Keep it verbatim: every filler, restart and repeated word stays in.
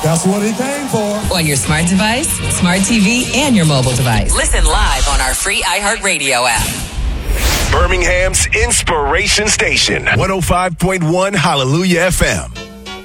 That's what he came for. On your smart device, smart T V, and your mobile device. Listen live on our free iHeartRadio app. Birmingham's Inspiration Station, one oh five point one Hallelujah F M.